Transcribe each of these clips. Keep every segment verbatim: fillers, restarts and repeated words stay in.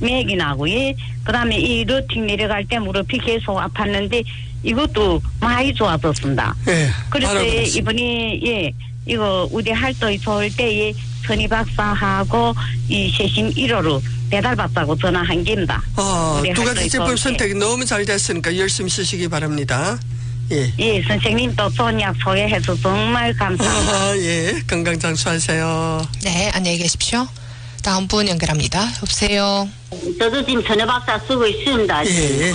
맥이 나고, 예. 그 다음에 이 루팅 내려갈 때 무릎이 계속 아팠는데, 이것도 많이 좋아졌습니다. 예. 그래서 예, 이분이, 예, 이거 우리 활동이 좋을 때, 예, 천희 박사하고 이 세심 일 호로 배달받자고 전화한 겁니다. 아, 두 가지 제품 선택이 너무 잘 됐으니까 열심히 쓰시기 바랍니다. 예. 예, 선생님도 좋은 약 소개해서 정말 감사합니다. 아, 예. 건강장수하세요. 네, 안녕히 계십시오. 다음 분 연결합니다. 여보세요. 저도 지금 천희 박사 쓰고 있습니다. 예.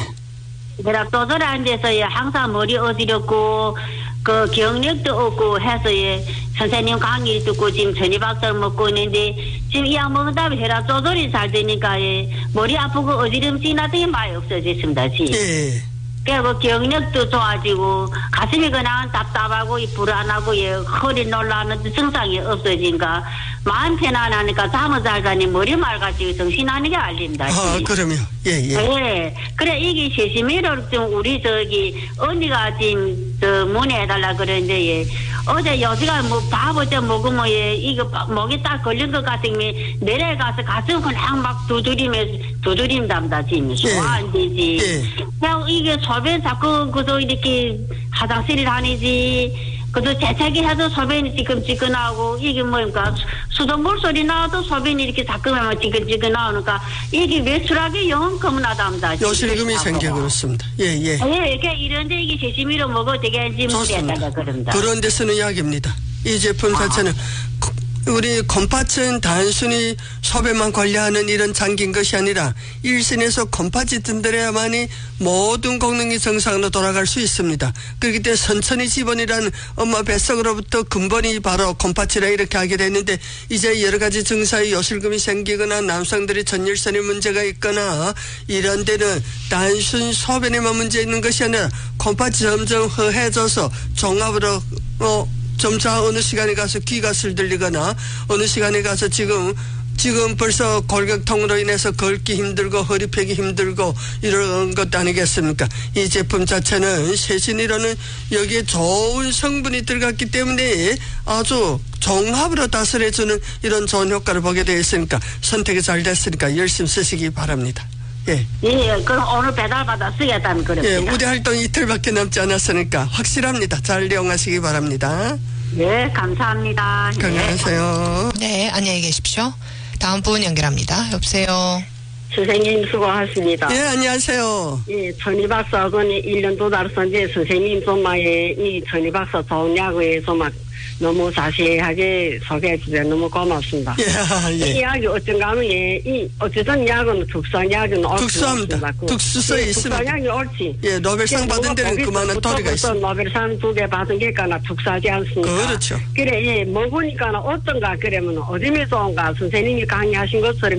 내가 조절한 데서 예, 항상 머리 어지럽고, 그 경력도 없고 해서 예, 선생님 강의 듣고 지금 천희 박사를 먹고 있는데, 지금 이 약 먹은 다음에 혈압 조절이 잘 되니까 예, 머리 아프고 어지럼증이나 등이 많이 없어졌습니다. 지금. 예. 그리고 경력도 좋아지고 가슴이 그냥 답답하고 불안하고 예, 허리 놀라는 증상이 없어지니까 마음 편안하니까 잠을 잘 자니 머리 맑아지고 정신하는 게 알립니다. 아, 그럼요. 예, 예. 예. 그래, 이게 세심이로 좀 우리 저기 언니가 지금 저 문의해달라 그러는데 예. 어제 여지가 뭐 밥 어제 먹으면 예, 이거 목이 딱 걸린 것 같으면 내려가서 가슴 그냥 막 두드리면서 두드린답니다. 지금 소화 안 되지. 예. 그냥 이게 소변 자꾸 그저 이렇게 화장실에 다니지. 그저 재채기 해도 소변이 찌끔찌끔하고 이게 뭐니까 수돗물 소리 나도 소변이 이렇게 자꾸만 찌끔찌끔 나오니까 이게 외출하기 영 겁나답니다. 요실금이 생겨 그렇습니다. 예, 예. 예, 그러니까 이런데 이게 세심이로 먹어도 되겠지 문제다 그럽니다. 그런 데 쓰는 약입니다. 이 제품 자체는 아. 우리 컴파츠는 단순히 소변만 관리하는 이런 장기인 것이 아니라 일선에서 컴파츠 든들어야만이 모든功能이 정상으로 돌아갈 수 있습니다. 그렇기 때문에 천천히 집어넣으라는 엄마 뱃속으로부터 근본이 바로 컴파츠라 이렇게 하게 됐는데 이제 여러 가지 증상이 요실금이 생기거나 남성들이 전열선에 문제가 있거나 이런 데는 단순 소변에만 문제 있는 것이 아니라 컴파츠 점점 허해져서 종합으로 어 점차 어느 시간에 가서 귀가 슬들리거나 어느 시간에 가서 지금 지금 벌써 골격통으로 인해서 걷기 힘들고 허리 펴기 힘들고 이런 것 아니겠습니까? 이 제품 자체는 세신이라는 여기에 좋은 성분이 들어갔기 때문에 아주 종합으로 다스려주는 이런 좋은 효과를 보게 되어 있으니까 선택이 잘 됐으니까 열심히 쓰시기 바랍니다. 예. 예, 그럼 오늘 배달받아 쓰겠다는 거랍니다. 예, 우리 활동 이틀밖에 남지 않았으니까 확실합니다. 잘 이용하시기 바랍니다. 예, 감사합니다. 건강하세요. 네, 안녕히 계십시오. 다음 분 연결합니다. 여보세요. 선생님 수고하십니다. 예, 안녕하세요. 예, 천희 박사하고는 일 년 도달해서 이제 선생님 정말 이 천희 박사 좋은 약에 정말 너무 자세하게 소개해 주셔서 너무 고맙습니다. 예, 예. 이 약이 어쩐가 하면 예, 이 어쨌든 약은 특수한 약은 옳지. 특수합니다. 특수성이 예, 있습니다. 특수한 약이 옳지. 예, 노벨상 받은 데는 그만한 도리가 있습니다. 노벨상 두 개 받은 게까나 특수하지 않습니까? 그렇죠. 그래, 예, 먹으니까 어떤가 그러면 어디에 좋은가 선생님이 강의하신 것처럼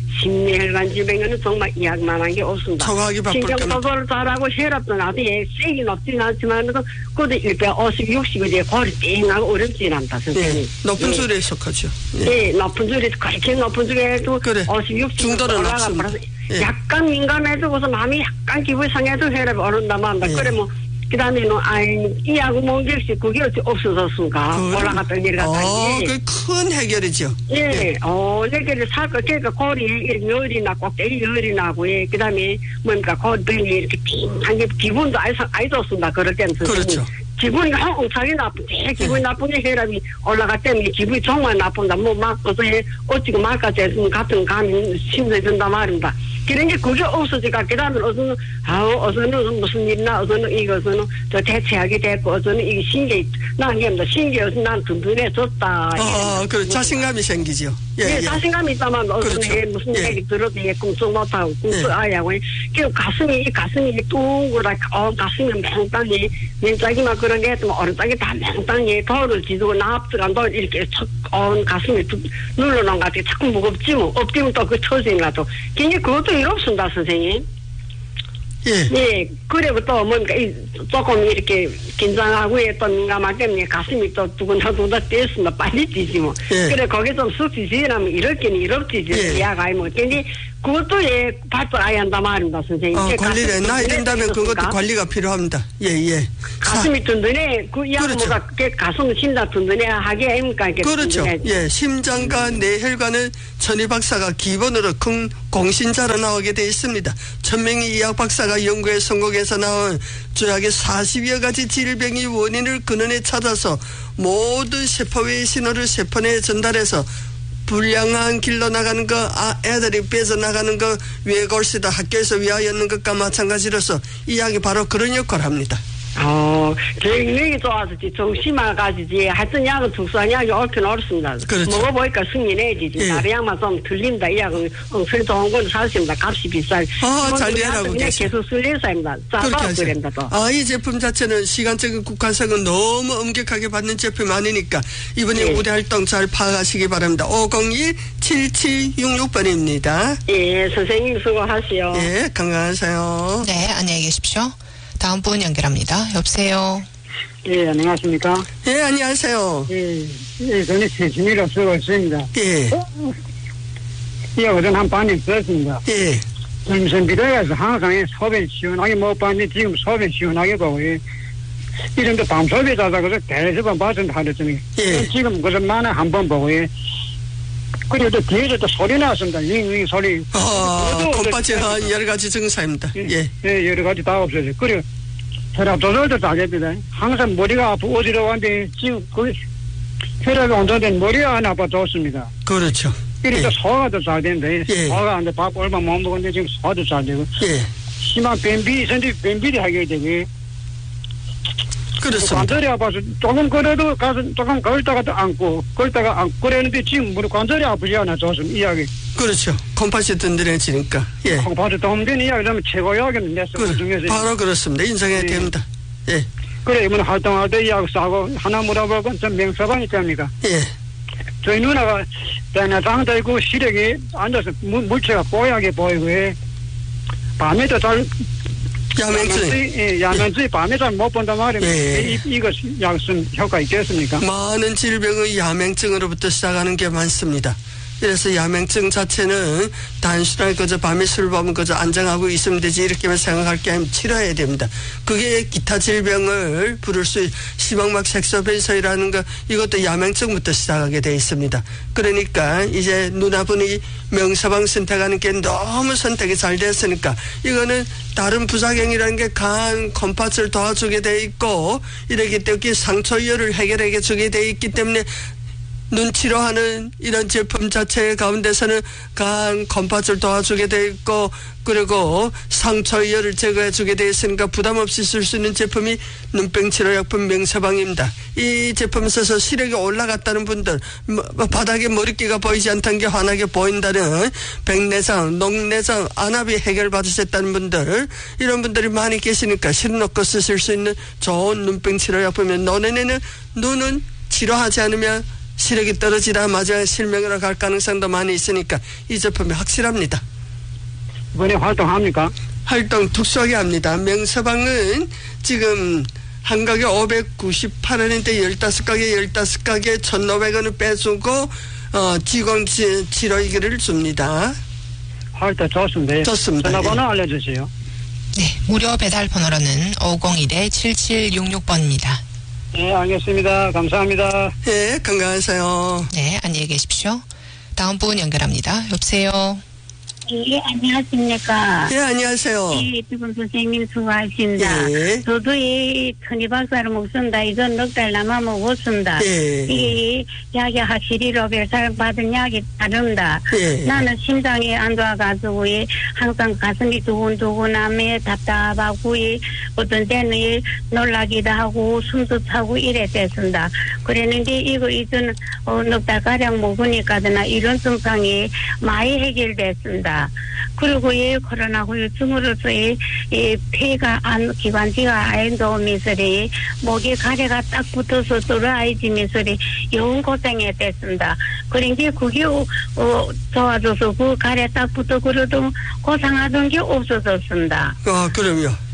심리혈관 질병에는 정말 이약만한 게 없습니다. 정확하게 바쁠 겁니다. 신경 조절 잘하고 혈압도 나도 예, 세기 높진 않지만 그래도 일백오십, 육십을 이제 골이 띵하고 어렵진 않다 선생님. 예, 높은 예. 줄에 속하죠. 예, 예 높은 줄에 그렇게 높은 줄에 해도 그래. 오십, 육십 중도는 높습니다. 예. 약간 민감해지고서 마음이 약간 기분이 상해도 혈압이 오른다만 한다. 예. 그래 뭐 그다음에는 아이 이 약을 먹은 게 없이 그게 어찌 없어졌습니까? 그럼. 올라갔다 내려갔다. 어, 예. 그 큰 해결이죠. 예, 예. 어, 내게를 살거 그러니까 골이 이렇게 열이 나고 꼭대기 열이 나고 예, 그다음에 뭡니까 골병이 이렇게 띵한 게 기분도 아이 아이 좋습니다. 그럴 때는 그렇죠. 기분이 엄청나게 나쁘, 제일 기분이 나쁜 게 혈압이 올라갈 때는 기분이 정말 나쁜다. 뭐 막 어제 어찌고 말까지 했으면 같은 감이 심해진다 말입니다. 그런 게 그게 없어지니까 그다음에 어서는 아우 어서는 무슨 일이나 어서는 이것은 저 대체하게 됐고 어서는 이게 신기 난 게입니다. 신기해서 난 든든해졌다. 아, 그 자신감이 생기죠. 예, 예, 예. 자신감이 있다만 어서는 그렇죠. 예, 무슨 예. 얘기 들어도 예, 꿈쩍 못하고 꿈쩍 예. 아야고 그 가슴이 이 가슴이 둥그라 어 가슴이 맹땅이 왼짝이만 그런 게 했더니 오른쪽이 다 맹땅이 돌을 지르고 나압들한 돌 이렇게 척온 가슴이 툭 눌러놓은 것 같아. 자꾸 무겁지 뭐 엎드면 또 그 처지나도 굉장히 그것도 일 없습니다 선생님. 예. 예, 그래부터 뭔가 이 조금 이렇게 긴장하고 또 민감하기 때문에 가슴이 또 두근두근 뛰었습니다. 빨리 뛰지 뭐. 예. 그래 거기 좀 숙지 지으라면 이렇게는 이렇지 예. 야가 뭐. 근데 그것도 예, 받아야 한단 말입니다, 선생님. 어, 관리를 나이 된다면 그것도 되셨습니까? 관리가 필요합니다. 예, 예. 가슴이 든든해, 그 약보다 그렇죠. 가슴 심장 든든해 하게 아닙니까? 그렇죠. 든든해. 예, 심장과 뇌혈관은 천희 박사가 기본으로 큰 공신자로 나오게 되어 있습니다. 천명희 의학 박사가 연구에 성공해서 나온 조약의 사십여 가지 질병의 원인을 근원에 찾아서 모든 세포의 신호를 세포내에 전달해서 불량한 길로 나가는 거, 아, 애들이 뺏어나가는 거, 외골시다 학교에서 위하였는 것과 마찬가지로서 이 약이 바로 그런 역할을 합니다. 어, 경력이 좋아서 좀 심해가지지. 하여튼 약은 특수한 약이 옳긴 옳습니다. 그렇죠. 먹어보니까 승리 내지지. 예. 다른 약만 좀 틀린다. 이 약은 엄청 좋은 건 사실입니다. 값이 비싸요. 아, 잘 이해하고 계세요. 계속 쓸려서입니다. 짜서 그런다 또. 아, 이 제품 자체는 시간적인 국한성은 너무 엄격하게 받는 제품이 아니니까 이번에 예. 우리 활동 잘 파악하시기 바랍니다. 오공일 칠칠육육 번입니다. 예, 선생님 수고하시오. 예, 건강하세요. 네, 안녕히 계십시오. 다음 분 연결합니다. 여보세요. 예, 안녕하십니까. 예, 안녕하세요. 예, 예, 저는 최진희로 쓰고 있습니다. 예, 예, 어전 한 반년 썼습니다. 예, 전선비료에서 항상 소변 시원하게 못 봤는데 지금 소변 시원하게 보고, 예. 이런데 밤소변 자자 그래서 계속 번 봤습니다. 하루 종일. 예. 지금 그래서 만에 한 번 보고, 예. 그리고 또 뒤에서 또 소리 났습니다. 윙윙 소리. 아, 콩팥증은 여러 가지 증상입니다. 예, 예, 여러 가지 다 없어져. 그리고 혈압 조절도 잘됩니다. 항상 머리가 아프고 어지러워하는데 지금 그 혈압이 온전된 머리가 안 아파 좋습니다. 그렇죠. 그러니까 예. 소화도 잘 되는데 예. 소화가 안 돼. 밥 얼마 못 먹었는데 지금 소화도 잘 되고 예, 심한 변비 있었는데 변비도 하게 되고 그렇습니다. 관절이 아파서 조금 그래도 가서 조금 걸다가도 앉고 걸다가 앉고 그랬는데 지금 우리 관절이 아프지 않아 좋습니다. 이야기 그렇죠. 콩팥이 든든해지니까. 예, 콩팥이 도움되는 이야기라면 최고약입니다. 내 그, 중에서 바로 그렇습니다. 인정해야 예. 됩니다. 예, 그래 이번 활동할 때 이야기 싸고 하나 물어보고 좀 명사방 있답니까? 예, 저희 누나가 배나장도 있고 시력이 앉아서 물, 물체가 뽀얗게 보이고 해. 밤에도 잘 야맹증. 예, 야면증이 밤에 잘 못 본단 말입니다. 예. 이, 이거 약은 효과 있겠습니까? 많은 질병의 야맹증으로부터 시작하는 게 많습니다. 그래서 야맹증 자체는 단순하게 그저 밤에 술 먹으면 그저 안정하고 있으면 되지 이렇게만 생각할 게 아니라 치료해야 됩니다. 그게 기타 질병을 부를 수 심막막 색소변소이라는 거 이것도 야맹증부터 시작하게 돼 있습니다. 그러니까 이제 누나분이 명사방 선택하는 게 너무 선택이 잘 됐으니까 이거는 다른 부작용이라는 게 간 콩팥을 도와주게 돼 있고 이렇기 때문에 상처열을 해결해 주게 돼 있기 때문에 눈치로 하는 이런 제품 자체 가운데서는 간 콩팥을 도와주게 돼 있고 그리고 상처열을 제거해 주게 돼 있으니까 부담 없이 쓸 수 있는 제품이 눈병 치료약품 명사방입니다. 이 제품 써서 시력이 올라갔다는 분들 바닥에 머리끼가 보이지 않다는 게 환하게 보인다는 백내장, 녹내장, 안압이 해결받으셨다는 분들 이런 분들이 많이 계시니까 실은 놓고 쓰실 수 있는 좋은 눈병 치료약품이면 논에는 눈은 치료하지 않으면 시력이 떨어지자마자 실명으로 갈 가능성도 많이 있으니까 이 제품이 확실합니다. 이번에 활동합니까? 활동 특수하게 합니다. 명사방은 지금 한 가게 오백구십팔 원인데 열다섯 가게 열다섯 가게 천오백 원을 빼주고 어, 직원 치료기를 줍니다. 활동 좋습니다. 좋습니다. 전화번호 예. 알려주세요. 네, 무료 배달 번호로는 오공일 칠칠육육 번입니다. 네, 알겠습니다. 감사합니다. 예, 건강하세요. 네, 안녕히 계십시오. 다음 분 연결합니다. 여보세요. 예, 안녕하십니까. 예, 안녕하세요. 예, 두분 선생님 수고하십니다. 예. 저도 이 천희 박사를 먹습니다. 이건 넉 달 남아 먹었습니다. 예. 이게 약이 확실히 로벨살 받은 약이 다릅니다. 예. 나는 심장이 안 좋아가지고 예, 항상 가슴이 두근두근하며 답답하고 예, 어떤 때는 예, 놀라기도 하고 숨도 차고 이랬댔습니다. 그랬는데 이거 이전 어, 넉 달가량 먹으니까 이런 증상이 많이 해결됐습니다. 그리고 예, 코로나 후유증으로서 예, 예, 폐가 안, 기관지가 안 도우면서 예, 목에 가래가 딱 붙어서 떨어지면서 영 고생했댔습니다. 그런데 그게 어, 어, 좋아져서 그 가래 딱 붙어 그래도 고생하던 게 없어졌습니다. 아, 그럼요.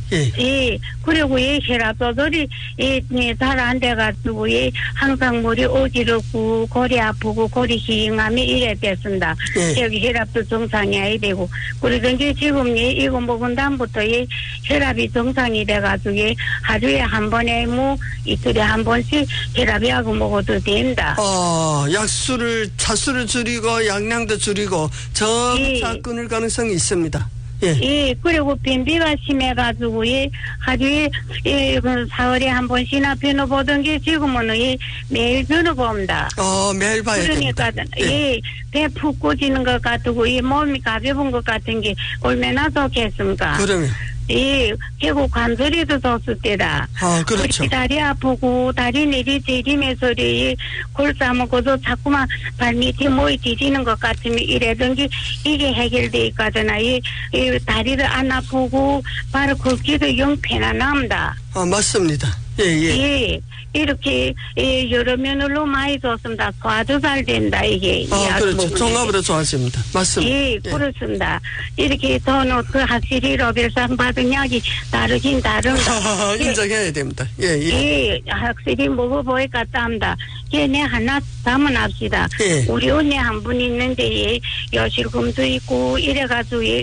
예. 예, 그리고 이 혈압 조절이 잘 안 돼가지고 이 항상 머리 어지럽고 골이 아프고 골이 휘잉하면 이래 됐습니다. 예. 여기 혈압도 정상이 아니 되고 그러던지 지금 이 이거 먹은 다음부터 이 혈압이 정상이 돼가지고 이 하루에 한 번에 뭐 이틀에 한 번씩 혈압약을 먹어도 된다. 어, 약수를 차수를 줄이고 양량도 줄이고 점차 예. 끊을 가능성이 있습니다. 예. 예, 그리고 변비가 심해가지고, 예, 하루에, 예, 그 사월에 한 번씩이나 변호 보던 게 지금은, 예, 매일 변호 봅니다. 어, 매일 봐야 그러니까, 됩니다. 예, 배 푹 꽂이는 것 같고, 이 몸이 가벼운 것 같은 게 얼마나 좋겠습니까? 그러면. 예, 결국 관절이도 좋을 때다. 아, 그렇죠. 우리 다리 아프고, 다리 내리 제리면서, 이 골 싸먹고도 자꾸만 발밑이 모이 뒤지는 것 같으면 이래던 게, 이게 해결돼 있거든요. 이, 이 다리를 안 아프고, 바로 걷기도 영 편안합니다. 아, 맞습니다. 예, 예. 예, 이렇게, 예, 여러 면으로 많이 좋습니다. 소화도 잘 된다, 이게. 아, 약 그렇죠. 먹으면. 종합으로 좋아집니다. 맞습니다. 예, 그렇습니다. 이렇게 더는 그 확실히 로벨상 받은 약이 다르긴 다릅니다. 아, 인정해야 됩니다. 예, 예. 예, 확실히 먹어보니까 땀다. 걔네 하나 담아납시다. 예. 우리 언니 한 분 있는데, 예, 여실금도 있고, 이래가지고, 예,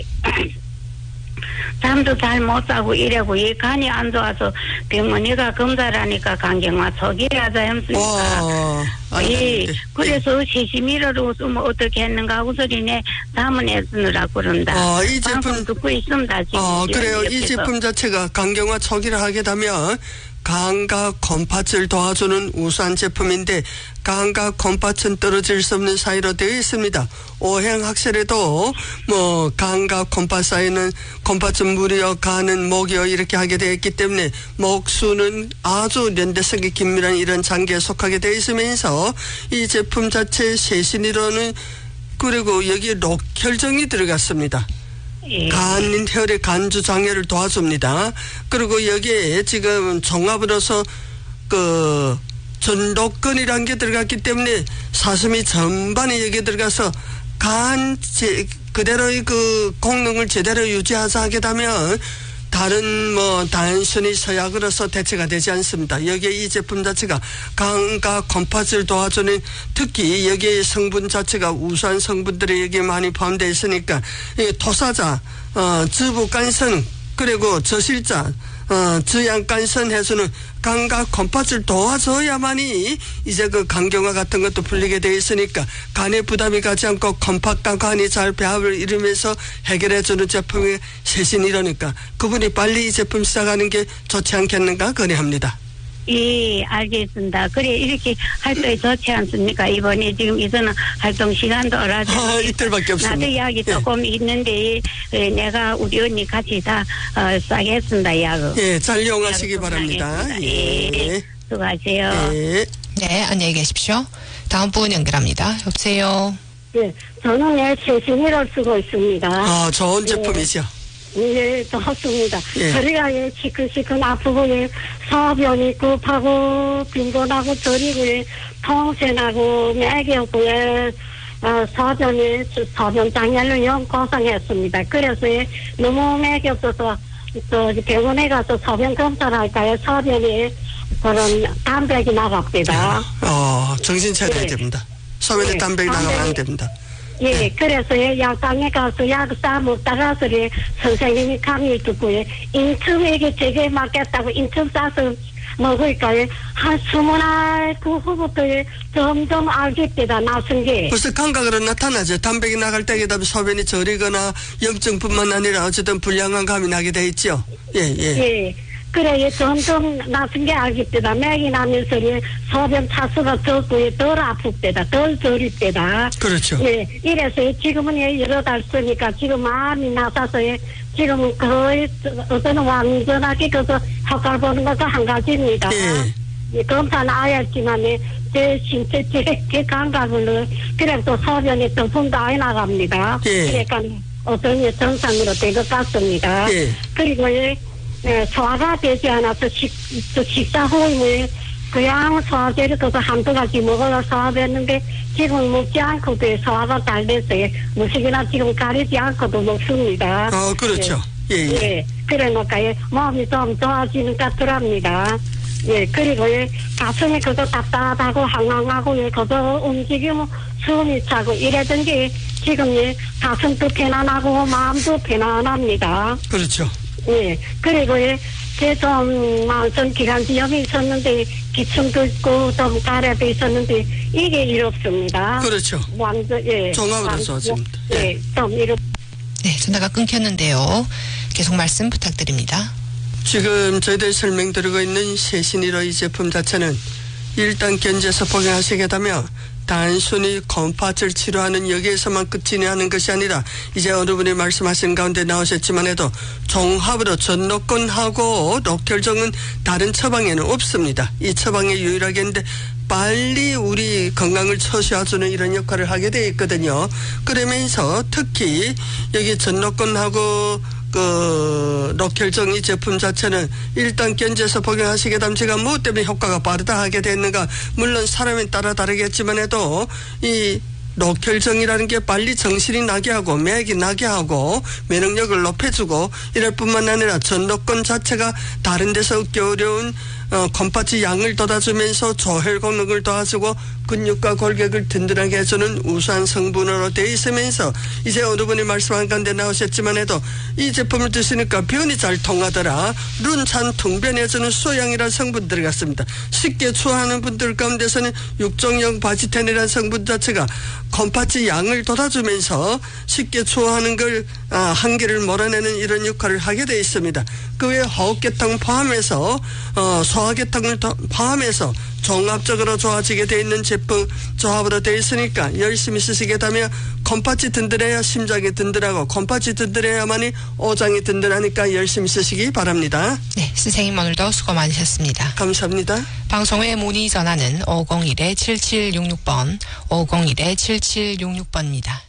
잠도 잘 못 자고 이래고, 예, 간이 안 좋아서 병원에가 검사를 하니까 강경화 초기라자 했습니다. 와, 예, 네. 그래서 세시미러로 쓰면 어떻게 했는가 하고 소리네 담아내느라 그런다. 아, 이 제품- 방송 듣고 있습니다. 지금. 아, 그래요. 이 옆에서. 제품 자체가 강경화 초기를 하게 되면 간과 곰팥을 도와주는 우수한 제품인데 간과 곰팥은 떨어질 수 없는 사이로 되어 있습니다. 오행학설에도 뭐 간과 곰팥 사이는 곰팥은 물이요, 간은 목이요 이렇게 하게 되어 있기 때문에 목수는 아주 연대성이 긴밀한 이런 장기에 속하게 되어 있으면서 이 제품 자체 세신이로는 그리고 여기에 록혈정이 들어갔습니다. 예. 간, 혈의 간주 장애를 도와줍니다. 그리고 여기에 지금 종합으로서 그 전도권이라는 게 들어갔기 때문에 사슴이 전반에 여기에 들어가서 간 제, 그대로의 그功能을 제대로 유지하자 하게 되면 다른 뭐 단순히 서약으로서 대체가 되지 않습니다. 여기에 이 제품 자체가 간과 곰팥을 도와주는 특히 여기에 성분 자체가 우수한 성분들이 여기에 많이 포함되어 있으니까 토사자, 어, 주부간선 그리고 저실자, 어, 저양간선 해서는 간과 곰팥을 도와줘야만이 이제 그 간경화 같은 것도 풀리게 되어 있으니까 간에 부담이 가지 않고 곰팥과 간이 잘 배합을 이루면서 해결해주는 제품이 세신이라니까 그분이 빨리 이 제품 시작하는 게 좋지 않겠는가 건의합니다. 예, 알겠습니다. 그래, 이렇게 활동이 좋지 않습니까? 이번에 지금 이전은 활동 시간도 얼어서. 아, 이틀밖에 없습니다. 나도 약이 예. 조금 있는데, 예, 내가 우리 언니 같이 다, 어, 싸겠습니다, 약을. 예, 잘 이용하시기 약을 바랍니다. 하겠습니다. 예. 예. 수고하세요. 예. 네, 안녕히 계십시오. 다음 분 연결합니다. 여보세요. 네, 저는 예, 최신이를 쓰고 있습니다. 아, 좋은 예. 제품이죠. 예, 좋습니다. 예. 허리가 예, 시큰시큰 아프고, 예, 소변이 급하고, 빈곤하고, 저리고, 예, 통증하고, 맥이었고, 예, 어, 소변이, 소변 장애를 영 고생했습니다. 그래서, 예, 너무 맥이 없어서, 또, 병원에 가서 소변 검사를 할까요? 소변이, 그런, 담백이 나갑니다. 어, 정신 차려야 예. 됩니다. 소변에 예. 담백이 나가면 안 담백이- 됩니다. 예, 그래서 예, 약방에 가서 약 싸먹다가서 예, 선생님이 강의 듣고 예, 인틈에게 제게 맞겠다고 인틈 싸서 먹으니까 예, 한 스무 날 그 후부터 예, 점점 알게 되다 나선 게. 벌써 감각으로 나타나죠. 담백이 나갈 때에 되면 소변이 저리거나 염증뿐만 아니라 어쨌든 불량한 감이 나게 돼 있죠. 예, 예. 예. 그래, 예, 점점 나선 게 알게 되다. 맥이 나면서 예, 소변 차수가 적고 예, 덜 아플 때다. 덜 저릴 때다. 그렇죠. 예, 이래서 예, 지금은 예, 여러 달 쓰니까 지금 마음이 나서서 예, 지금 거의 어떤 완전하게 그래서 효과를 보는 것은 한 가지입니다. 예. 예, 검사는 아였지만 예, 제 신체 제, 제 감각으로 그래 또 소변이 거품도 아예 나갑니다. 예. 그러니까 어떤 예, 정상으로 된 것 같습니다. 예. 그리고 예, 예, 소화가 되지 않아서 식, 또 식사 후에 그냥 소화제를 그거 한두 가지 먹어서 소화됐는데 지금 먹지 않고도 소화가 잘 됐어요. 무식이나 지금 가리지 않고도 먹습니다. 어, 그렇죠. 예, 예. 예. 그러니까 예, 마음이 좀 좋아지는 것 같더랍니다. 예, 그리고 예, 가슴이 그저 답답하고 항항하고 예, 그저 움직이면 숨이 차고 이랬던 게 지금 예, 가슴도 편안하고 마음도 편안합니다. 그렇죠. 예, 그리고 예, 제좀 만성 기관지염이 있었는데 기침도 있고 좀 가래도 있었는데 이게 이렇습니다. 그렇죠. 완전 예. 종합으로 좋아집니다. 예, 좀 이렇. 네, 전화가 끊겼는데요. 계속 말씀 부탁드립니다. 지금 저희들 설명드리고 있는 세신일호 이 제품 자체는 일단 견제서 복용하시겠다며 단순히 컴파츠를 치료하는 여기에서만 끝이 나는 것이 아니라 이제 어느 분이 말씀하신 가운데 나오셨지만 해도 종합으로 전노권하고 녹혈정은 다른 처방에는 없습니다. 이 처방에 유일하게 있는데 빨리 우리 건강을 처시해주는 이런 역할을 하게 되어 있거든요. 그러면서 특히 여기 전노권하고 그 녹혈정 이 제품 자체는 일단 견제서 복용하시게 되면 제가 뭐 때문에 효과가 빠르다 하게 됐는가, 물론 사람에 따라 다르겠지만 해도 이 녹혈정이라는 게 빨리 정신이 나게 하고 맥이 나게 하고 면역력을 높여주고 이럴 뿐만 아니라 전노권 자체가 다른 데서 얻기 어려운 어, 컴파츠 양을 돋아주면서 조혈功能을 도와주고 근육과 골격을 든든하게 해주는 우수한 성분으로 되어 있으면서 이제 어느 분이 말씀한 가운데 나오셨지만 해도 이 제품을 드시니까 변이 잘 통하더라. 룬찬 통변해주는 수소양이라는 성분 들어갔습니다. 쉽게 추하는 분들 가운데서는 육종형 바지텐이라는 성분 자체가 컴파츠 양을 돋아주면서 쉽게 추하는 걸 아, 한계를 몰아내는 이런 역할을 하게 되어 있습니다. 그 외에 호흡계통 포함해서 어, 소화계통을 포함해서 종합적으로 좋아지게 되어 있는 제품 조합으로 되어 있으니까 열심히 쓰시게 되면 컴파츠 든든해야 심장이 든든하고 컴파츠 든든해야만이 오장이 든든하니까 열심히 쓰시기 바랍니다. 네, 선생님 오늘도 수고 많으셨습니다. 감사합니다. 방송 후에 문의 전화는 오공일 칠칠육육 번, 오공일 칠칠육육 번입니다.